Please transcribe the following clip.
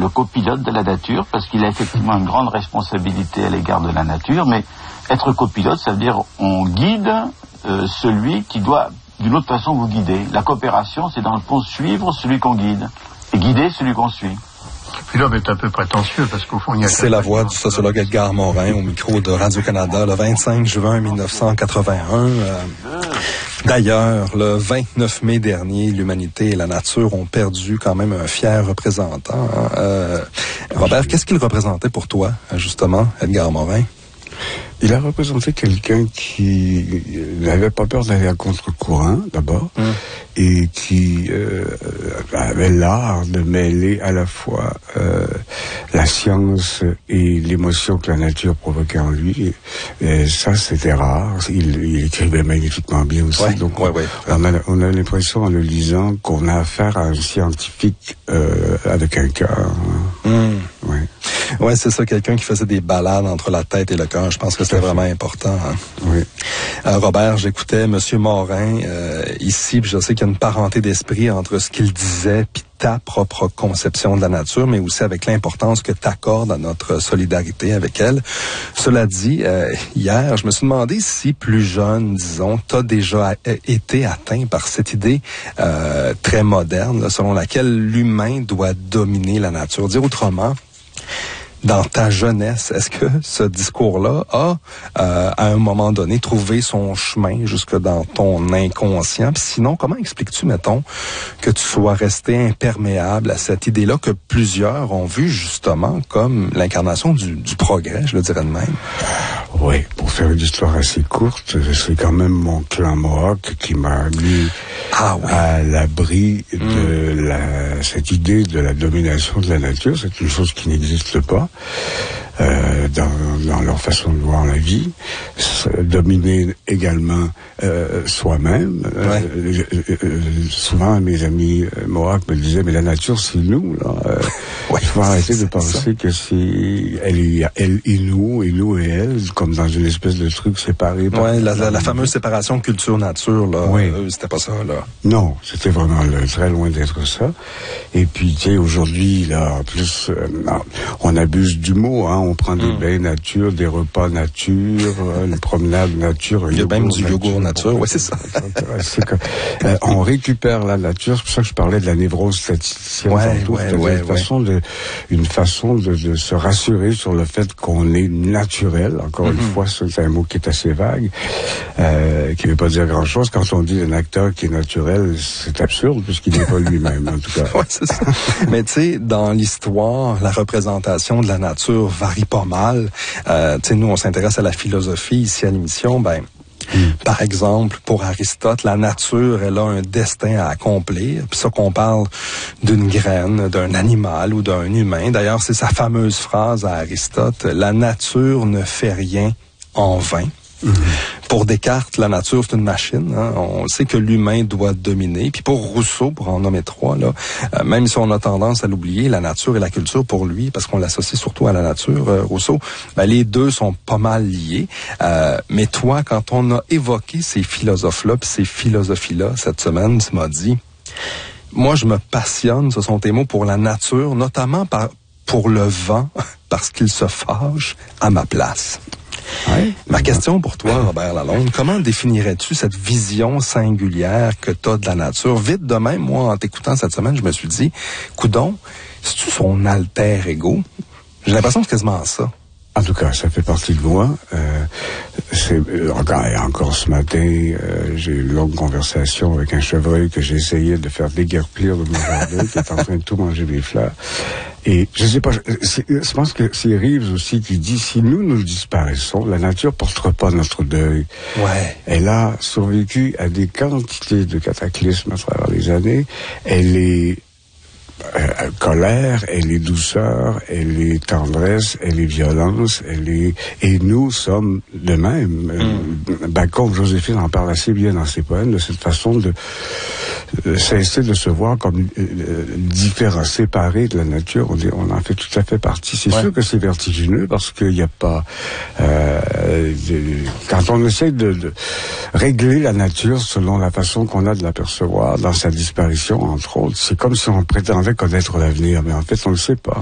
le copilote de la nature, parce qu'il a effectivement une grande responsabilité à l'égard de la nature, mais être copilote, ça veut dire on guide celui qui doit d'une autre façon vous guider. La coopération, c'est dans le fond suivre celui qu'on guide et guider celui qu'on suit. Puis l'homme est un peu prétentieux parce qu'au fond, il y a... C'est la voix du sociologue Edgar Morin au micro de Radio-Canada le 25 juin 1981. D'ailleurs, le 29 mai dernier, l'humanité et la nature ont perdu quand même un fier représentant. Robert, qu'est-ce qu'il représentait pour toi, justement, Edgar Morin? Il a représenté quelqu'un qui n'avait pas peur d'aller à contre-courant, d'abord, et qui avait l'art de mêler à la fois la science et l'émotion que la nature provoquait en lui. Et ça, c'était rare. Il écrivait magnifiquement bien aussi. Ouais, donc, ouais. on a l'impression, en le lisant, qu'on a affaire à un scientifique avec un cœur. Ouais. Ouais, c'est ça, quelqu'un qui faisait des balades entre la tête et le cœur. Je pense que c'était vraiment important. Hein? Oui. Robert, j'écoutais Monsieur Morin ici, puis je sais qu'il y a une parenté d'esprit entre ce qu'il disait puis ta propre conception de la nature, mais aussi avec l'importance que tu accordes à notre solidarité avec elle. Cela dit, hier, je me suis demandé si plus jeune, disons, tu as déjà été atteint par cette idée très moderne, là, selon laquelle l'humain doit dominer la nature. Dire autrement, dans ta jeunesse, est-ce que ce discours-là a, à un moment donné, trouvé son chemin jusque dans ton inconscient? Puis sinon, comment expliques-tu, mettons, que tu sois resté imperméable à cette idée-là que plusieurs ont vu justement comme l'incarnation du progrès, je le dirais de même? Oui, pour faire une histoire assez courte, c'est quand même mon clan Mohawk qui m'a mis à l'abri de cette idée de la domination de la nature. C'est une chose qui n'existe pas dans leur façon de voir la vie. Dominer également soi-même. Souvent, mes amis Mohawk me disaient, mais la nature, c'est nous. Il faut arrêter de penser que c'est elle et nous et elle, comme dans une espèce de truc séparé. Ouais, la fameuse séparation culture-nature, là. Oui. C'était pas ça, là. Non, c'était vraiment très loin d'être ça. Et puis, tu sais, aujourd'hui, là, en plus, on abuse du mot, hein. On prend des bains nature, des repas nature, une promenade nature. Il y a même du yogourt nature, ouais, c'est ça. On récupère la nature, c'est pour ça que je parlais de la névrose statisticienne. Une façon de se rassurer sur le fait qu'on est naturel. Encore une fois, c'est un mot qui est assez vague, qui ne veut pas dire grand-chose. Quand on dit un acteur qui est naturel, c'est absurde, puisqu'il n'est pas lui-même, en tout cas. Ouais, c'est ça. Mais tu sais, dans l'histoire, la représentation de la nature varie pas mal. Tu sais, nous, on s'intéresse à la philosophie ici à l'émission, par exemple, pour Aristote, la nature, elle a un destin à accomplir. Puis ça qu'on parle d'une graine, d'un animal ou d'un humain. D'ailleurs, c'est sa fameuse phrase à Aristote, « La nature ne fait rien en vain ». Pour Descartes, la nature, c'est une machine. Hein? On sait que l'humain doit dominer. Puis pour Rousseau, pour en nommer trois, là, même si on a tendance à l'oublier, la nature et la culture pour lui, parce qu'on l'associe surtout à la nature, Rousseau, les deux sont pas mal liés. Mais toi, quand on a évoqué ces philosophes-là, puis ces philosophies-là, cette semaine, tu m'as dit, moi, je me passionne, ce sont tes mots, pour la nature, notamment pour le vent, parce qu'il se fâche à ma place. Ouais. Ma question pour toi, Robert Lalonde, comment définirais-tu cette vision singulière que tu as de la nature? Vite de même, moi, en t'écoutant cette semaine, je me suis dit, coudonc, c'est-tu son alter ego? J'ai l'impression que c'est quasiment ça. En tout cas, ça fait partie de moi. Encore ce matin, j'ai eu une longue conversation avec un chevreuil que j'ai essayé de faire déguerpir de mon jardin, qui est en train de tout manger mes fleurs. Et je sais pas, je pense que c'est Reeves aussi qui dit, si nous disparaissons, la nature portera pas notre deuil. Ouais. Elle a survécu à des quantités de cataclysmes à travers les années. Elle est colère, elle est douceur, elle est tendresse, elle est violence, et nous sommes de même. Bacon, Joséphine en parle assez bien dans ses poèmes, de cette façon de cesser de se voir comme différents, séparés de la nature. On en fait tout à fait partie. C'est sûr que c'est vertigineux parce qu'il n'y a pas quand on essaie de régler la nature selon la façon qu'on a de l'apercevoir dans sa disparition, entre autres, c'est comme si on prétendait connaître l'avenir, mais en fait, on ne le sait pas.